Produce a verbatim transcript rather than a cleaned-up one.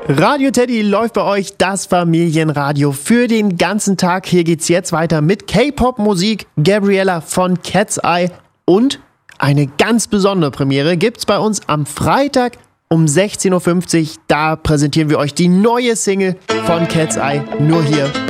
Radio Teddy läuft bei euch, das Familienradio für den ganzen Tag. Hier geht's jetzt weiter mit K-Pop-Musik, Gabriella von Cat's Eye und eine ganz besondere Premiere gibt's bei uns am Freitag um sechzehn Uhr fünfzig. Da präsentieren wir euch die neue Single von Cat's Eye, nur hier